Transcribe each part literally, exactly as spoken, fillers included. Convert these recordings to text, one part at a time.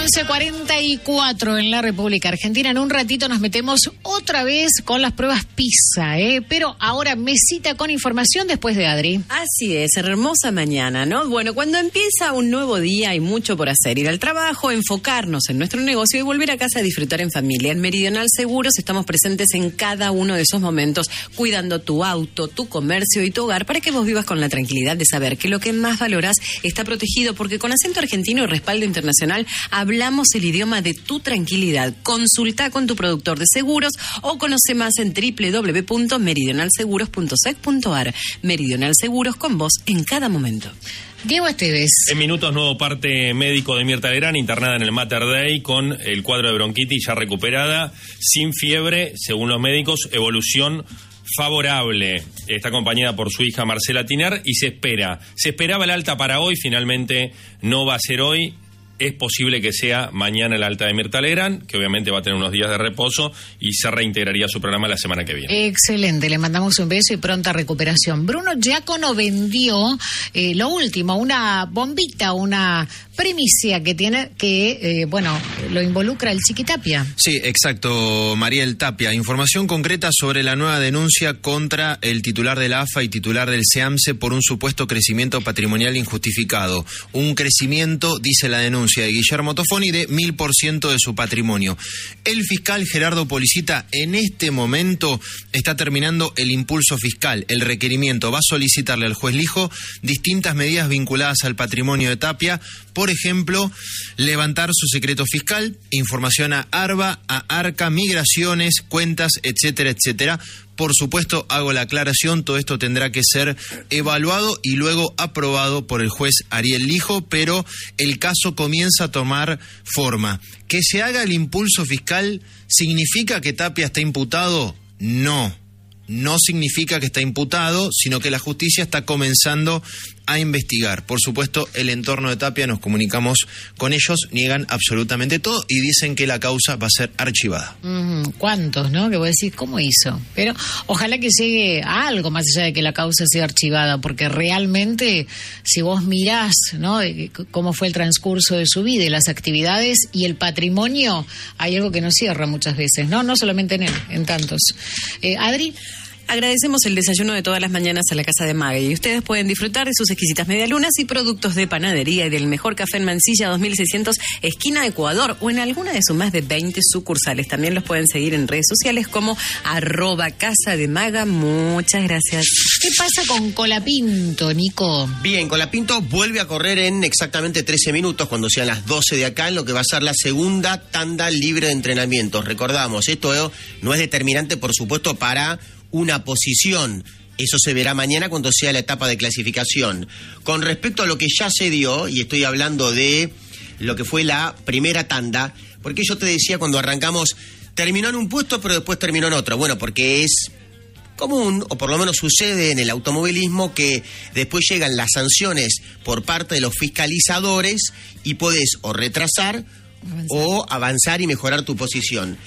once cuarenta y cuatro en la República Argentina. En un ratito nos metemos otra vez con las pruebas PISA, ¿eh? Pero ahora mesita con información después de Adri. Así es, hermosa mañana, ¿no? Bueno, cuando empieza un nuevo día hay mucho por hacer. Ir al trabajo, enfocarnos en nuestro negocio y volver a casa a disfrutar en familia. En Meridional Seguros estamos presentes en cada uno de esos momentos, cuidando tu auto, tu comercio y tu hogar para que vos vivas con la tranquilidad de saber que lo que más valorás está protegido, porque con acento argentino y respaldo internacional hablamos el idioma de tu tranquilidad. Consulta con tu productor de seguros o conoce más en doble u doble u doble u punto meridional seguros punto sec punto a r. Meridional Seguros, con vos en cada momento. Diego Esteves. En minutos, nuevo parte médico de Mirta Legrand, internada en el Mater Dei con el cuadro de bronquitis ya recuperada, sin fiebre, según los médicos, evolución favorable. Está acompañada por su hija Marcela Tiner y se espera. Se esperaba el alta para hoy, finalmente no va a ser hoy. Es posible que sea mañana el alta de Mirta Legrand, que obviamente va a tener unos días de reposo y se reintegraría a su programa la semana que viene. Excelente, le mandamos un beso y pronta recuperación. Bruno Giacono vendió eh, lo último, una bombita, una primicia que tiene, que, eh, bueno, lo involucra el Chiquitapia. Sí, exacto, Mariel Tapia. Información concreta sobre la nueva denuncia contra el titular de la A F A y titular del SEAMSE por un supuesto crecimiento patrimonial injustificado. Un crecimiento, dice la denuncia de Guillermo Tofoni, de mil por ciento de su patrimonio. El fiscal Gerardo Policita en este momento está terminando el impulso fiscal, el requerimiento. Va a solicitarle al juez Lijo distintas medidas vinculadas al patrimonio de Tapia, por ejemplo, levantar su secreto fiscal, información a ARBA, a ARCA, migraciones, cuentas, etcétera, etcétera. Por supuesto, hago la aclaración, todo esto tendrá que ser evaluado y luego aprobado por el juez Ariel Lijo, pero el caso comienza a tomar forma. ¿Que se haga el impulso fiscal significa que Tapia está imputado? No. No significa que está imputado, sino que la justicia está comenzando a investigar. Por supuesto, el entorno de Tapia, nos comunicamos con ellos, niegan absolutamente todo y dicen que la causa va a ser archivada. Mm, ¿Cuántos, no? Que vos decís, ¿cómo hizo? Pero ojalá que llegue a algo más allá de que la causa sea archivada, porque realmente, si vos mirás, ¿no?, cómo fue el transcurso de su vida y las actividades y el patrimonio, hay algo que no cierra muchas veces, ¿no? No solamente en él, en tantos. Eh, Adri. Agradecemos el desayuno de todas las mañanas a la Casa de Maggie. Ustedes pueden disfrutar de sus exquisitas medialunas y productos de panadería y del mejor café en Mansilla dos mil seiscientos, esquina Ecuador, o en alguna de sus más de veinte sucursales. También los pueden seguir en redes sociales como arroba Casa de Maga. Muchas gracias. ¿Qué pasa con Colapinto, Nico? Bien, Colapinto vuelve a correr en exactamente trece minutos, cuando sean las doce de acá, en lo que va a ser la segunda tanda libre de entrenamientos. Recordamos, esto no es determinante, por supuesto, para una posición. Eso se verá mañana cuando sea la etapa de clasificación. Con respecto a lo que ya se dio, y estoy hablando de lo que fue la primera tanda, porque yo te decía cuando arrancamos, terminó en un puesto pero después terminó en otro. Bueno, porque es común, o por lo menos sucede en el automovilismo, que después llegan las sanciones por parte de los fiscalizadores y podés o retrasar Avanzar. o avanzar y mejorar tu posición.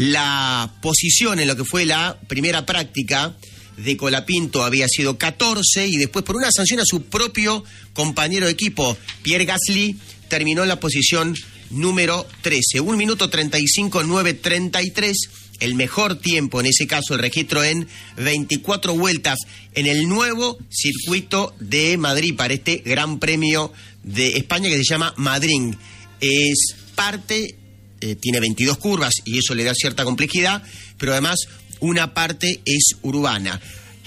La posición en lo que fue la primera práctica de Colapinto había sido catorce, y después, por una sanción a su propio compañero de equipo, Pierre Gasly, terminó en la posición número trece. un minuto treinta y cinco, nueve treinta y tres, el mejor tiempo, en ese caso el registro en veinticuatro vueltas en el nuevo circuito de Madrid para este Gran Premio de España que se llama Madrid. Es parte, eh, tiene veintidós curvas y eso le da cierta complejidad, pero además una parte es urbana.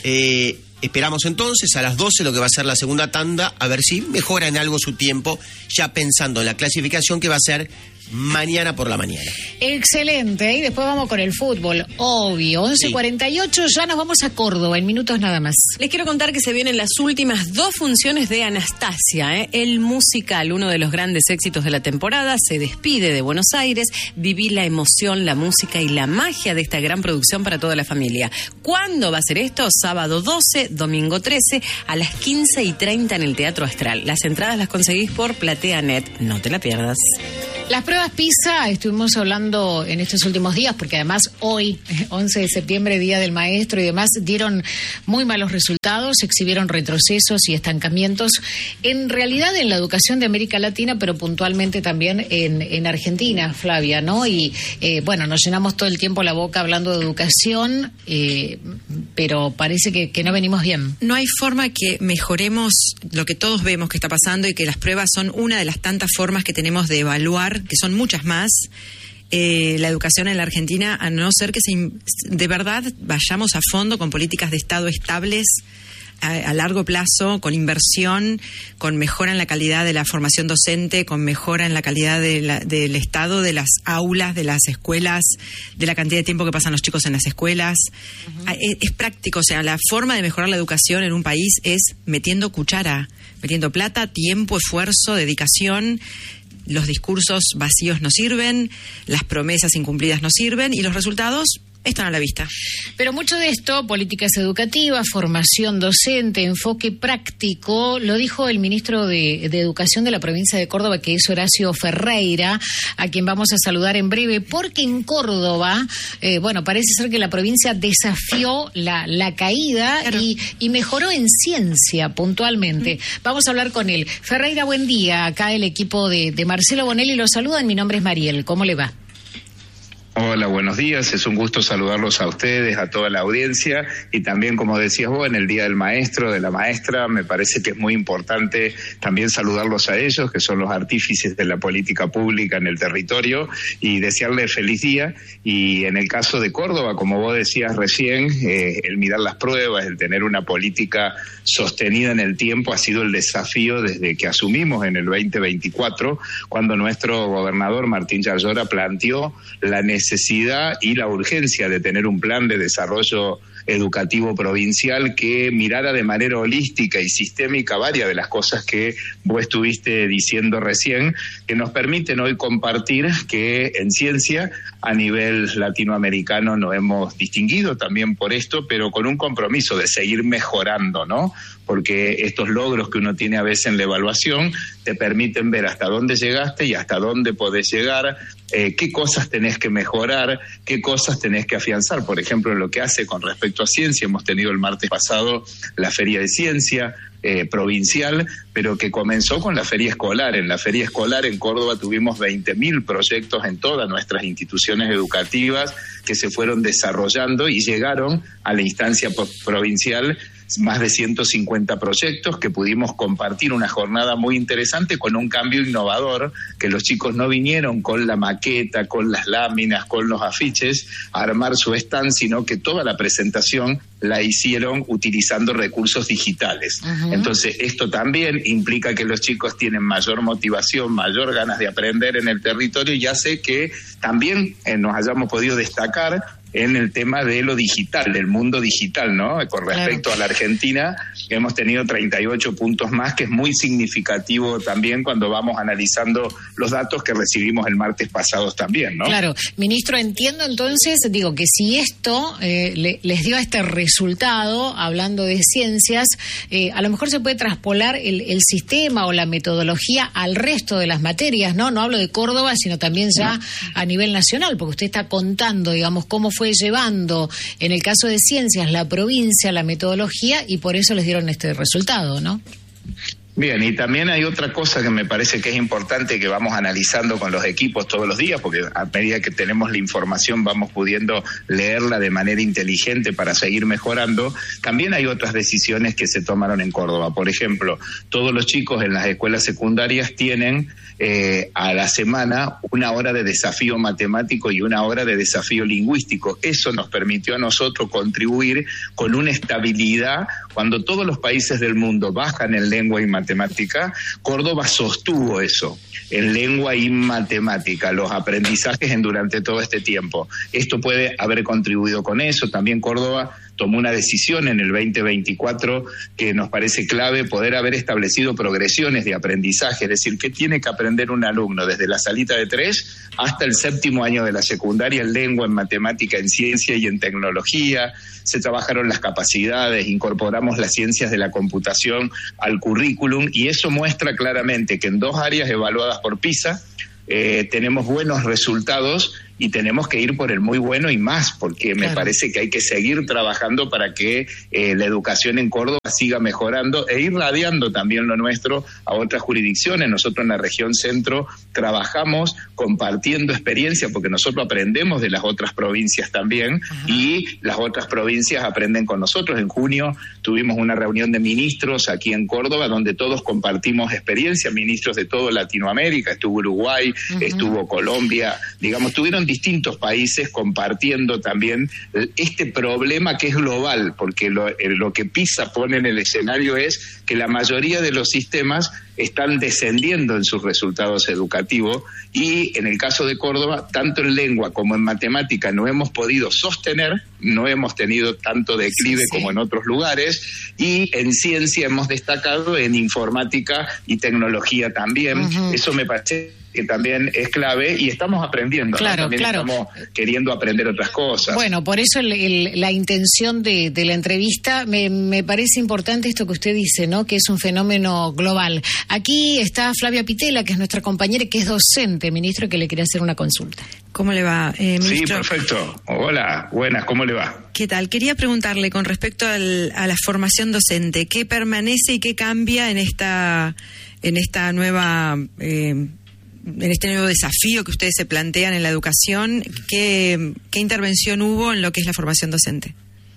Eh, esperamos entonces a las doce lo que va a ser la segunda tanda, a ver si mejora en algo su tiempo, ya pensando en la clasificación que va a ser mañana por la mañana. Excelente, y después vamos con el fútbol, obvio. once cuarenta y ocho, ya nos vamos a Córdoba en minutos nada más. Les quiero contar que se vienen las últimas dos funciones de Anastasia, ¿eh? El musical, uno de los grandes éxitos de la temporada, se despide de Buenos Aires. Viví la emoción, la música y la magia de esta gran producción para toda la familia. ¿Cuándo va a ser esto? Sábado doce, domingo trece, a las quince y treinta en el Teatro Astral. Las entradas las conseguís por PlateaNet, no te la pierdas. Las pruebas PISA, estuvimos hablando en estos últimos días, porque además hoy, once de septiembre, Día del Maestro y demás, dieron muy malos resultados, exhibieron retrocesos y estancamientos, en realidad en la educación de América Latina, pero puntualmente también en, en Argentina, Flavia, ¿no? Y eh, bueno, nos llenamos todo el tiempo la boca hablando de educación, eh, pero parece que, que no venimos bien. No hay forma que mejoremos lo que todos vemos que está pasando y que las pruebas son una de las tantas formas que tenemos de evaluar, que son muchas más, eh, la educación en la Argentina, a no ser que se, de verdad vayamos a fondo con políticas de Estado estables a, a largo plazo, con inversión, con mejora en la calidad de la formación docente, con mejora en la calidad de la, del Estado, de las aulas, de las escuelas, de la cantidad de tiempo que pasan los chicos en las escuelas. Uh-huh. es, es práctico, o sea, la forma de mejorar la educación en un país es metiendo cuchara, metiendo plata, tiempo, esfuerzo, dedicación. Los discursos vacíos no sirven, las promesas incumplidas no sirven y los resultados están a la vista. Pero mucho de esto, políticas educativas, formación docente, enfoque práctico, lo dijo el ministro de, de Educación de la provincia de Córdoba, que es Horacio Ferreira, a quien vamos a saludar en breve, porque en Córdoba, eh, bueno, parece ser que la provincia desafió la, la caída claro. y, y mejoró en ciencia puntualmente. Mm. Vamos a hablar con él. Ferreira, buen día. Acá el equipo de, de Marcelo Bonelli lo saludan. Mi nombre es Mariel. ¿Cómo le va? Hola, buenos días. Es un gusto saludarlos a ustedes, a toda la audiencia y también, como decías vos, en el Día del Maestro, de la Maestra, me parece que es muy importante también saludarlos a ellos, que son los artífices de la política pública en el territorio, y desearles feliz día. Y en el caso de Córdoba, como vos decías recién, eh, el mirar las pruebas, el tener una política sostenida en el tiempo ha sido el desafío desde que asumimos en el veinte veinticuatro, cuando nuestro gobernador Martín Yarlora planteó la necesidad necesidad y la urgencia de tener un plan de desarrollo educativo provincial que mirara de manera holística y sistémica varias de las cosas que vos estuviste diciendo recién, que nos permiten hoy compartir que en ciencia a nivel latinoamericano nos hemos distinguido también por esto, pero con un compromiso de seguir mejorando, ¿no? Porque estos logros que uno tiene a veces en la evaluación te permiten ver hasta dónde llegaste y hasta dónde podés llegar, eh, qué cosas tenés que mejorar, qué cosas tenés que afianzar. Por ejemplo, en lo que hace con respecto a ciencia, hemos tenido el martes pasado la Feria de Ciencia eh, provincial, pero que comenzó con la Feria Escolar. En la Feria Escolar en Córdoba tuvimos veinte mil proyectos en todas nuestras instituciones educativas que se fueron desarrollando y llegaron a la instancia provincial más de ciento cincuenta proyectos que pudimos compartir una jornada muy interesante con un cambio innovador, que los chicos no vinieron con la maqueta, con las láminas, con los afiches a armar su stand, sino que toda la presentación la hicieron utilizando recursos digitales. Uh-huh. Entonces, esto también implica que los chicos tienen mayor motivación, mayor ganas de aprender en el territorio y hace que también eh, nos hayamos podido destacar en el tema de lo digital, del mundo digital, ¿no? Con respecto claro. a la Argentina, hemos tenido treinta y ocho puntos más, que es muy significativo también cuando vamos analizando los datos que recibimos el martes pasado también, ¿no? Claro. Ministro, entiendo entonces, digo, que si esto eh, le, les dio este resultado, hablando de ciencias, eh, a lo mejor se puede traspolar el, el sistema o la metodología al resto de las materias, ¿no? No hablo de Córdoba, sino también ya no. a nivel nacional, porque usted está contando, digamos, cómo fue llevando, en el caso de ciencias, la provincia, la metodología, y por eso les dieron este resultado, ¿no? Bien, y también hay otra cosa que me parece que es importante que vamos analizando con los equipos todos los días, porque a medida que tenemos la información vamos pudiendo leerla de manera inteligente para seguir mejorando. También hay otras decisiones que se tomaron en Córdoba. Por ejemplo, todos los chicos en las escuelas secundarias tienen eh, a la semana una hora de desafío matemático y una hora de desafío lingüístico. Eso nos permitió a nosotros contribuir con una estabilidad. Cuando todos los países del mundo bajan en lengua y matemática, Córdoba sostuvo eso, en lengua y matemática, los aprendizajes en durante todo este tiempo. Esto puede haber contribuido con eso. También Córdoba tomó una decisión en el veinte veinticuatro que nos parece clave, poder haber establecido progresiones de aprendizaje, es decir, qué tiene que aprender un alumno desde la salita de tres hasta el séptimo año de la secundaria en lengua, en matemática, en ciencia y en tecnología. Se trabajaron las capacidades, incorporamos las ciencias de la computación al currículum y eso muestra claramente que en dos áreas evaluadas por PISA, eh, tenemos buenos resultados y tenemos que ir por el muy bueno y más, porque me claro. parece que hay que seguir trabajando para que eh, la educación en Córdoba siga mejorando e ir radiando también lo nuestro a otras jurisdicciones. Nosotros en la región centro trabajamos compartiendo experiencia, porque nosotros aprendemos de las otras provincias también. Ajá. Y las otras provincias aprenden con nosotros. En junio tuvimos una reunión de ministros aquí en Córdoba donde todos compartimos experiencia, ministros de toda Latinoamérica, estuvo Uruguay, uh-huh. estuvo Colombia, digamos, tuvieron distintos países compartiendo también este problema que es global, porque lo, lo que PISA pone en el escenario es que la mayoría de los sistemas están descendiendo en sus resultados educativos y en el caso de Córdoba, tanto en lengua como en matemática no hemos podido sostener, no hemos tenido tanto declive sí, sí. como en otros lugares, y en ciencia hemos destacado, en informática y tecnología también. Uh-huh. Eso me parece que también es clave y estamos aprendiendo, claro, ¿no? También claro. estamos queriendo aprender otras cosas. Bueno, por eso el, el, la intención de, de la entrevista, me, me parece importante esto que usted dice, ¿no? Que es un fenómeno global. Aquí está Flavia Pitela, que es nuestra compañera, que es docente, ministro, que le quería hacer una consulta. ¿Cómo le va, eh, ministro? Sí, perfecto. Hola, buenas, ¿cómo le va? ¿Qué tal? Quería preguntarle con respecto al, a la formación docente, ¿qué permanece y qué cambia en esta, en esta nueva... Eh, en este nuevo desafío que ustedes se plantean en la educación? ¿Qué, qué intervención hubo en lo que es la formación docente?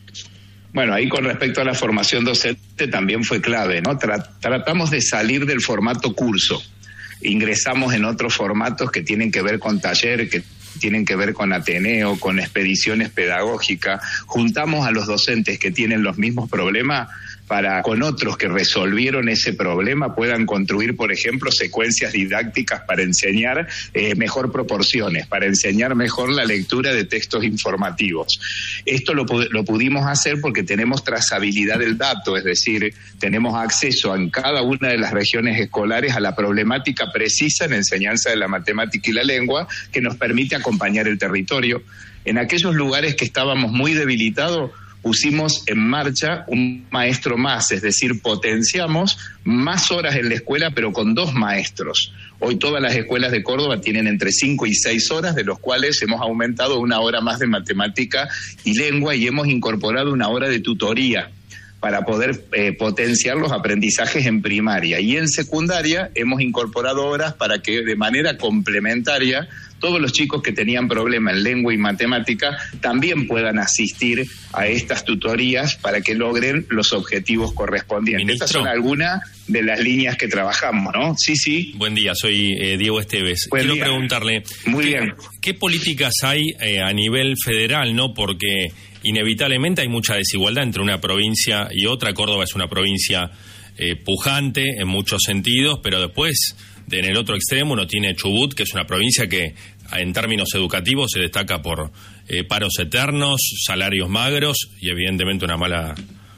Bueno, ahí con respecto a la formación docente también fue clave, ¿no? Tra- tratamos de salir del formato curso. Ingresamos en otros formatos que tienen que ver con taller, que tienen que ver con Ateneo, con expediciones pedagógicas. Juntamos a los docentes que tienen los mismos problemas para, con otros que resolvieron ese problema, puedan construir, por ejemplo, secuencias didácticas para enseñar eh, mejor proporciones, para enseñar mejor la lectura de textos informativos. Esto lo, lo pudimos hacer porque tenemos trazabilidad del dato, es decir, tenemos acceso en cada una de las regiones escolares a la problemática precisa en enseñanza de la matemática y la lengua, que nos permite acompañar el territorio. En aquellos lugares que estábamos muy debilitados, pusimos en marcha un maestro más, es decir, potenciamos más horas en la escuela, pero con dos maestros. Hoy todas las escuelas de Córdoba tienen entre cinco y seis horas, de los cuales hemos aumentado una hora más de matemática y lengua y hemos incorporado una hora de tutoría para poder eh, potenciar los aprendizajes en primaria. Y en secundaria hemos incorporado horas para que de manera complementaria todos los chicos que tenían problema en lengua y matemática también puedan asistir a estas tutorías para que logren los objetivos correspondientes. Ministro, estas son algunas de las líneas que trabajamos, ¿no? Sí, sí. Buen día, soy eh, Diego Esteves. Buen Quiero día. preguntarle, Muy ¿qué, bien. ¿qué políticas hay eh, a nivel federal, no? Porque inevitablemente hay mucha desigualdad entre una provincia y otra. Córdoba es una provincia eh, pujante en muchos sentidos, pero después, de, en el otro extremo, uno tiene Chubut, que es una provincia que en términos educativos se destaca por eh, paros eternos, salarios magros y evidentemente una mala,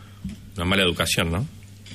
una mala educación, ¿no?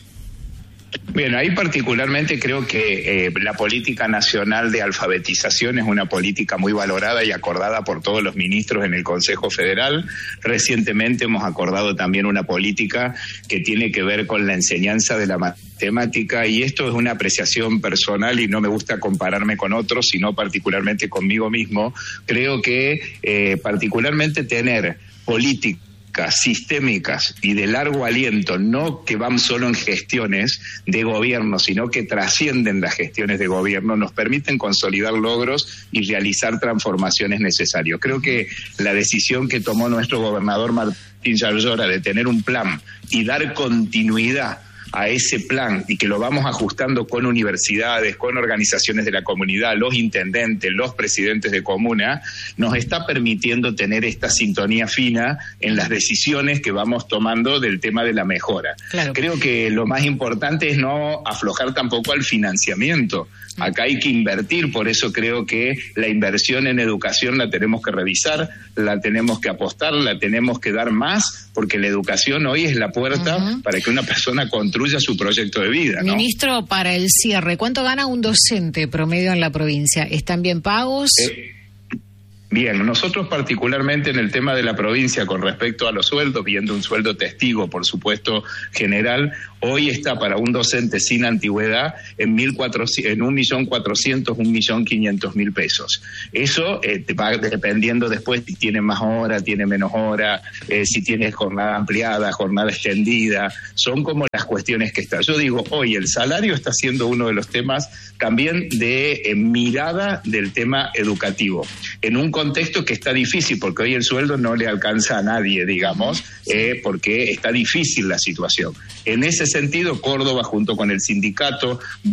Bien, ahí particularmente creo que eh, la política nacional de alfabetización es una política muy valorada y acordada por todos los ministros en el Consejo Federal. Recientemente hemos acordado también una política que tiene que ver con la enseñanza de la matemática, y esto es una apreciación personal y no me gusta compararme con otros, sino particularmente conmigo mismo. Creo que eh, particularmente tener política sistémicas y de largo aliento, no que van solo en gestiones de gobierno, sino que trascienden las gestiones de gobierno, nos permiten consolidar logros y realizar transformaciones necesarias. Creo que la decisión que tomó nuestro gobernador Martín Yarlora de tener un plan y dar continuidad a ese plan, y que lo vamos ajustando con universidades, con organizaciones de la comunidad, los intendentes, los presidentes de comuna, nos está permitiendo tener esta sintonía fina en las decisiones que vamos tomando del tema de la mejora. Claro. Creo que lo más importante es no aflojar tampoco al financiamiento. Acá hay que invertir, por eso creo que la inversión en educación la tenemos que revisar, la tenemos que apostar, la tenemos que dar más, porque la educación hoy es la puerta uh-huh. para que una persona construya su proyecto de vida, ¿no? Ministro, para el cierre, ¿cuánto gana un docente promedio en la provincia? ¿Están bien pagos? Eh, Bien, nosotros particularmente en el tema de la provincia con respecto a los sueldos, viendo un sueldo testigo, por supuesto, general, hoy está para un docente sin antigüedad en mil cuatrocientos, en un millón cuatrocientos, un millón quinientos mil pesos. Eso eh, va dependiendo después si tiene más hora, tiene menos hora, eh, si tiene jornada ampliada, jornada extendida, son como las cuestiones que están. Yo digo, hoy el salario está siendo uno de los temas también de eh, mirada del tema educativo. En un contexto que está difícil, porque hoy el sueldo no le alcanza a nadie, digamos, eh, porque está difícil la situación. En ese sentido, Córdoba, junto con el sindicato,